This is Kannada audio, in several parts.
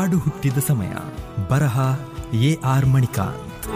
ಹಾಡು ಹುಟ್ಟಿದ ಸಮಯ. ಬರಹ ಎ.ಆರ್. ಮಣಿಕಾಂತ್.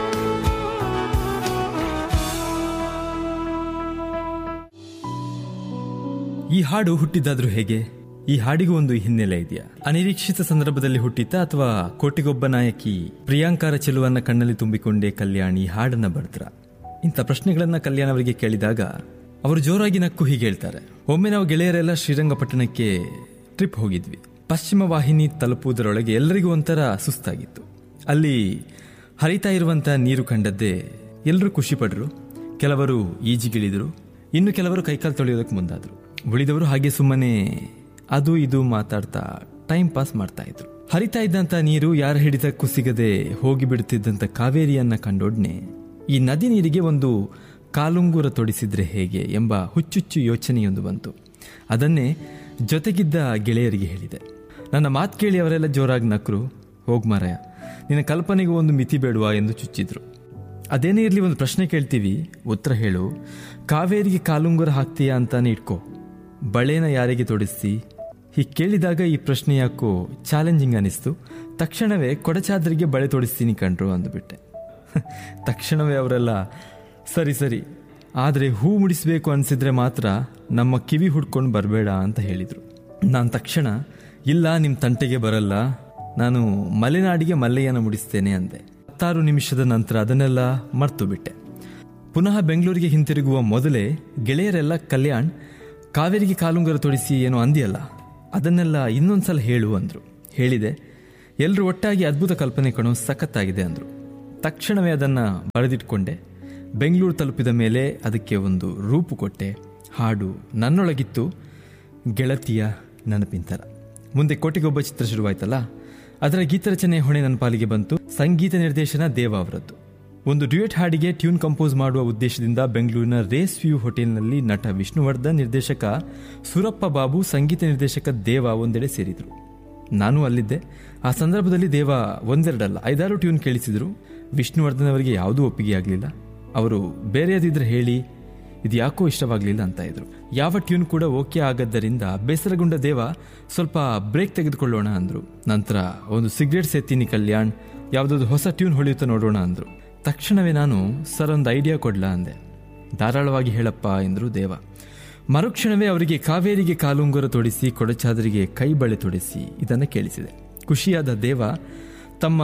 ಈ ಹಾಡು ಹುಟ್ಟಿದ್ದಾದ್ರೂ ಹೇಗೆ? ಈ ಹಾಡಿಗೂ ಒಂದು ಹಿನ್ನೆಲೆ ಇದೆಯಾ? ಅನಿರೀಕ್ಷಿತ ಸಂದರ್ಭದಲ್ಲಿ ಹುಟ್ಟಿತ ಅಥವಾ ಕೋಟಿಗೊಬ್ಬ ನಾಯಕಿ ಪ್ರಿಯಾಂಕಾರ ಚೆಲುವನ್ನ ಕಣ್ಣಲ್ಲಿ ತುಂಬಿಕೊಂಡೇ ಕಲ್ಯಾಣಿ ಹಾಡನ್ನ ಬರೆದ್ರ? ಇಂಥ ಪ್ರಶ್ನೆಗಳನ್ನ ಕಲ್ಯಾಣ್ ಅವರಿಗೆ ಕೇಳಿದಾಗ ಅವರು ಜೋರಾಗಿ ನಕ್ಕು ಹೀಗೆ ಹೇಳ್ತಾರೆ. ಒಮ್ಮೆ ನಾವು ಗೆಳೆಯರೆಲ್ಲ ಶ್ರೀರಂಗಪಟ್ಟಣಕ್ಕೆ ಟ್ರಿಪ್ ಹೋಗಿದ್ವಿ. ಪಶ್ಚಿಮ ವಾಹಿನಿ ತಲುಪುವುದರೊಳಗೆ ಎಲ್ಲರಿಗೂ ಒಂಥರ ಸುಸ್ತಾಗಿತ್ತು. ಅಲ್ಲಿ ಹರಿತಾ ಇರುವಂತ ನೀರು ಕಂಡದ್ದೇ ಎಲ್ಲರೂ ಖುಷಿ ಪಡ್ರು. ಕೆಲವರು ಈಜಿಗಿಳಿದ್ರು, ಇನ್ನು ಕೆಲವರು ಕೈಕಾಲು ತೊಳೆಯೋದಕ್ಕೆ ಮುಂದಾದ್ರು. ಉಳಿದವರು ಹಾಗೆ ಸುಮ್ಮನೆ ಅದು ಇದು ಮಾತಾಡ್ತಾ ಟೈಮ್ ಪಾಸ್ ಮಾಡ್ತಾ ಇದ್ರು. ಹರಿತಾ ಇದ್ದಂತ ನೀರು ಯಾರ ಹಿಡಿತಕ್ಕೂ ಸಿಗದೆ ಹೋಗಿ ಬಿಡುತ್ತಿದ್ದಂತ ಕಾವೇರಿಯನ್ನ ಕಂಡೊಡ್ನೆ ಈ ನದಿ ನೀರಿಗೆ ಒಂದು ಕಾಲುಂಗುರ ತೊಡಿಸಿದ್ರೆ ಹೇಗೆ ಎಂಬ ಹುಚ್ಚುಚ್ಚು ಯೋಚನೆಯೊಂದು ಬಂತು. ಅದನ್ನೇ ಜೊತೆಗಿದ್ದ ಗೆಳೆಯರಿಗೆ ಹೇಳಿದೆ. ನನ್ನ ಮಾತು ಕೇಳಿ ಅವರೆಲ್ಲ ಜೋರಾಗಿ ನಕ್ರು. ಹೋಗ್ ಮಾರಾಯ, ನಿನ್ನ ಕಲ್ಪನೆಗೂ ಒಂದು ಮಿತಿ ಬೇಡುವ ಎಂದು ಚುಚ್ಚಿದ್ರು. ಅದೇನೇ ಇರಲಿ, ಒಂದು ಪ್ರಶ್ನೆ ಕೇಳ್ತೀವಿ, ಉತ್ತರ ಹೇಳು. ಕಾವೇರಿಗೆ ಕಾಲುಂಗುರ ಹಾಕ್ತೀಯಾ ಅಂತಾನೆ ಇಟ್ಕೋ, ಬಳೆನ ಯಾರಿಗೆ ತೊಡಿಸ್ತಿ? ಹೀಗೆ ಕೇಳಿದಾಗ ಈ ಪ್ರಶ್ನೆ ಯಾಕೋ ಚಾಲೆಂಜಿಂಗ್ ಅನಿಸ್ತು. ತಕ್ಷಣವೇ ಕೊಡಚಾದ್ರಿಗೆ ಬಳೆ ತೊಡಿಸ್ತೀನಿ ಕಂಡ್ರು ಅಂದುಬಿಟ್ಟೆ. ತಕ್ಷಣವೇ ಅವರೆಲ್ಲ ಸರಿ ಸರಿ, ಆದರೆ ಹೂ ಮುಡಿಸ್ಬೇಕು ಅನಿಸಿದ್ರೆ ಮಾತ್ರ ನಮ್ಮ ಕಿವಿ ಹುಡ್ಕೊಂಡು ಬರಬೇಡ ಅಂತ ಹೇಳಿದರು. ನಾನು ತಕ್ಷಣ ಇಲ್ಲ, ನಿಮ್ಮ ತಂಟೆಗೆ ಬರಲ್ಲ, ನಾನು ಮಲೆನಾಡಿಗೆ ಮಲ್ಲೆಯನ್ನ ಮುಡಿಸ್ತೇನೆ ಅಂದೆ. 16 ನಿಮಿಷದ ನಂತರ ಅದನ್ನೆಲ್ಲ ಮರ್ತು ಬಿಟ್ಟೆ. ಪುನಃ ಬೆಂಗಳೂರಿಗೆ ಹಿಂತಿರುಗುವ ಮೊದಲೇ ಗೆಳೆಯರೆಲ್ಲ ಕಲ್ಯಾಣ್, ಕಾವೇರಿಗೆ ಕಾಲುಂಗರ ತೊಡಿಸಿ ಏನೋ ಅಂದಿಯಲ್ಲ, ಅದನ್ನೆಲ್ಲ ಇನ್ನೊಂದ್ಸಲ ಹೇಳು ಅಂದರು. ಹೇಳಿದೆ. ಎಲ್ಲರೂ ಒಟ್ಟಾಗಿ ಅದ್ಭುತ ಕಲ್ಪನೆ ಕಣೋ, ಸಖತ್ತಾಗಿದೆ ಅಂದರು. ತಕ್ಷಣವೇ ಅದನ್ನು ಬರೆದಿಟ್ಕೊಂಡೆ. ಬೆಂಗಳೂರು ತಲುಪಿದ ಮೇಲೆ ಅದಕ್ಕೆ ಒಂದು ರೂಪು ಕೊಟ್ಟೆ. ಹಾಡು ನನ್ನೊಳಗಿತ್ತು, ಗೆಳತಿಯ ನೆನಪಿಂತರ. ಮುಂದೆ ಕೋಟಿಗೊಬ್ಬ ಚಿತ್ರ ಶುರುವಾಯ್ತಲ್ಲ, ಅದರ ಗೀತರಚನೆ ಹೊಣೆ ನನ್ನ ಪಾಲಿಗೆ ಬಂತು. ಸಂಗೀತ ನಿರ್ದೇಶನ ದೇವ ಅವರದ್ದು. ಒಂದು ಡ್ಯೂಯೆಟ್ ಹಾಡಿಗೆ ಟ್ಯೂನ್ ಕಂಪೋಸ್ ಮಾಡುವ ಉದ್ದೇಶದಿಂದ ಬೆಂಗಳೂರಿನ ರೇಸ್ ವ್ಯೂ ಹೋಟೆಲ್ನಲ್ಲಿ ನಟ ವಿಷ್ಣುವರ್ಧನ್, ನಿರ್ದೇಶಕ ಸುರಪ್ಪ ಬಾಬು, ಸಂಗೀತ ನಿರ್ದೇಶಕ ದೇವ ಒಂದೆಡೆ ಸೇರಿದರು. ನಾನು ಅಲ್ಲಿದ್ದೆ. ಆ ಸಂದರ್ಭದಲ್ಲಿ ದೇವ ಒಂದೆರಡಲ್ಲ 5-6 ಟ್ಯೂನ್ ಕೇಳಿಸಿದ್ರು. ವಿಷ್ಣುವರ್ಧನ್ ಅವರಿಗೆ ಯಾವುದೂ ಒಪ್ಪಿಗೆ ಆಗಲಿಲ್ಲ. ಅವರು ಬೇರೆಯದಿದ್ರೆ ಹೇಳಿ, ಇದು ಯಾಕೋ ಇಷ್ಟವಾಗಲಿಲ್ಲ ಅಂತ ಇದ್ರು. ಯಾವ ಟ್ಯೂನ್ ಕೂಡ ಓಕೆ ಆಗದ್ದರಿಂದ ಬೇಸರಗೊಂಡ ದೇವ ಸ್ವಲ್ಪ ಬ್ರೇಕ್ ತೆಗೆದುಕೊಳ್ಳೋಣ ಅಂದರು. ನಂತರ ಒಂದು ಸಿಗರೇಟ್ ಸೇತೀನಿ ಕಲ್ಯಾಣ್, ಯಾವುದಾದ್ರು ಹೊಸ ಟ್ಯೂನ್ ಹೊಳೆಯುತ್ತಾ ನೋಡೋಣ ಅಂದರು. ತಕ್ಷಣವೇ ನಾನು ಸರ್ ಒಂದು ಐಡಿಯಾ ಕೊಡ್ಲಾ ಅಂದೆ. ಧಾರಾಳವಾಗಿ ಹೇಳಪ್ಪ ಎಂದರು ದೇವ. ಮರುಕ್ಷಣವೇ ಅವರಿಗೆ ಕಾವೇರಿಗೆ ಕಾಲುಂಗುರ ತೊಡಿಸಿ, ಕೊಡಚಾದರಿಗೆ ಕೈ ಬಳೆ ತೊಡಿಸಿ ಇದನ್ನು ಕೇಳಿಸಿದೆ. ಖುಷಿಯಾದ ದೇವ ತಮ್ಮ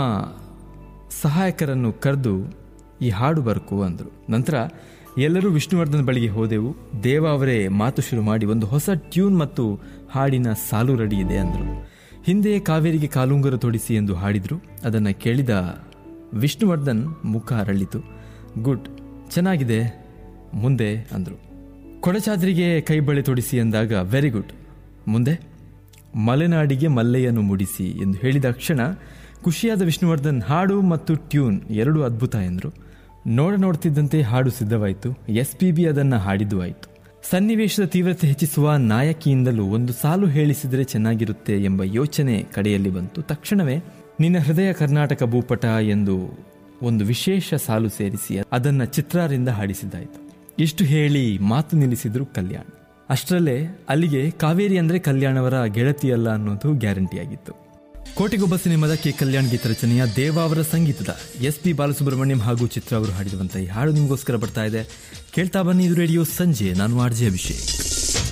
ಸಹಾಯಕರನ್ನು ಕರೆದು ಈ ಹಾಡು ಬರ್ಕು ಅಂದರು. ನಂತರ ಎಲ್ಲರೂ ವಿಷ್ಣುವರ್ಧನ್ ಬಳಿಗೆ ಹೋದೆವು. ದೇವ ಅವರೇ ಮಾತು ಶುರು ಮಾಡಿ ಒಂದು ಹೊಸ ಟ್ಯೂನ್ ಮತ್ತು ಹಾಡಿನ ಸಾಲು ರೆಡಿ ಇದೆ ಅಂದರು. ಹಿಂದೆಯೇ ಕಾವೇರಿಗೆ ಕಾಲುಂಗುರ ತೊಡಿಸಿ ಎಂದು ಹಾಡಿದ್ರು. ಅದನ್ನು ಕೇಳಿದ ವಿಷ್ಣುವರ್ಧನ್ ಮುಖ ಅರಳಿತು. ಗುಡ್, ಚೆನ್ನಾಗಿದೆ, ಮುಂದೆ ಅಂದರು. ಕೊಡಚಾದ್ರಿಗೆ ಕೈ ಬಳೆ ತೊಡಿಸಿ ಎಂದಾಗ ವೆರಿ ಗುಡ್, ಮುಂದೆ ಮಲೆನಾಡಿಗೆ ಮಲ್ಲೆಯನ್ನು ಮುಡಿಸಿ ಎಂದು ಹೇಳಿದ ಕ್ಷಣ ಖುಷಿಯಾದ ವಿಷ್ಣುವರ್ಧನ್ ಹಾಡು ಮತ್ತು ಟ್ಯೂನ್ ಎರಡೂ ಅದ್ಭುತ ಎಂದರು. ನೋಡ್ತಿದ್ದಂತೆ ಹಾಡು ಸಿದ್ಧವಾಯಿತು. SPB ಅದನ್ನು ಹಾಡಿದ್ದು ಆಯಿತು. ಸನ್ನಿವೇಶದ ತೀವ್ರತೆ ಹೆಚ್ಚಿಸುವ ನಾಯಕಿಯಿಂದಲೂ ಒಂದು ಸಾಲು ಹೇಳಿಸಿದರೆ ಚೆನ್ನಾಗಿರುತ್ತೆ ಎಂಬ ಯೋಚನೆ ಕಡೆಯಲ್ಲಿ ಬಂತು. ತಕ್ಷಣವೇ ನಿನ್ನ ಹೃದಯ ಕರ್ನಾಟಕ ಭೂಪಟ ಎಂದು ಒಂದು ವಿಶೇಷ ಸಾಲು ಸೇರಿಸಿ ಅದನ್ನು ಚಿತ್ರಾರಿಂದ ಹಾಡಿಸಿದ್ದಾಯಿತು. ಇಷ್ಟು ಹೇಳಿ ಮಾತು ನಿಲ್ಲಿಸಿದ್ರು ಕಲ್ಯಾಣ್. ಅಷ್ಟರಲ್ಲೇ ಅಲ್ಲಿಗೆ ಕಾವೇರಿ ಅಂದರೆ ಕಲ್ಯಾಣವರ ಗೆಳತಿಯಲ್ಲ ಅನ್ನೋದು ಗ್ಯಾರಂಟಿಯಾಗಿತ್ತು. ಕೋಟಿಗೊಬ್ಬ ಸಿನಿಮಾದ ಕೆ ಕಲ್ಯಾಣ್ ಗೀತ ರಚನೆಯ ದೇವ ಅವರ ಸಂಗೀತದ SP ಬಾಲಸುಬ್ರಹ್ಮಣ್ಯಂ ಹಾಗೂ ಚಿತ್ರ ಅವರು ಹಾಡಿರುವಂತಹ ಈ ಹಾಡು ನಿಮಗೋಸ್ಕರ ಬರ್ತಾ ಇದೆ. ಕೇಳ್ತಾ ಬನ್ನಿ, ಇದು ರೇಡಿಯೋ ಸಂಜೆ. ನಾನು RJ ಅಭಿಷೇಕ್.